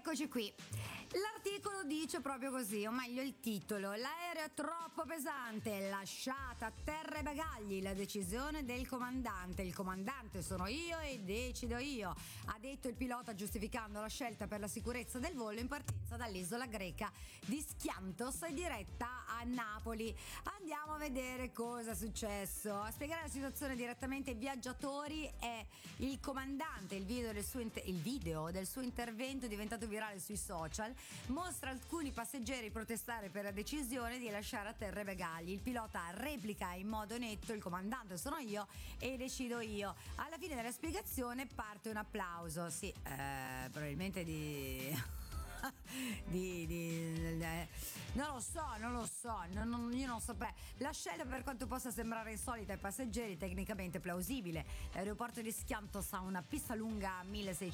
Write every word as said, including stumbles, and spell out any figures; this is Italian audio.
Eccoci qui. L'articolo dice proprio così, o meglio il titolo: l'aereo è troppo pesante, lasciata a terra i bagagli, la decisione del comandante. Il comandante sono io e decido io, ha detto il pilota, giustificando la scelta per la sicurezza del volo in partenza dall'isola greca di Skiantos in diretta a Napoli. Andiamo a vedere cosa è successo. A spiegare la situazione direttamente ai viaggiatori è il comandante. Il video del suo, inter- il video del suo intervento, diventato virale sui social, mostra alcuni passeggeri protestare per la decisione di lasciare a terra i bagagli. Il pilota replica in modo netto: il comandante sono io e decido io. Alla fine della spiegazione parte un applauso, sì, eh, probabilmente di... Di, di, eh, non lo so, non lo so, non, non, io non saprei. La scelta, per quanto possa sembrare insolita ai passeggeri, tecnicamente plausibile. L'aeroporto di Skiantos ha una pista lunga milleseicento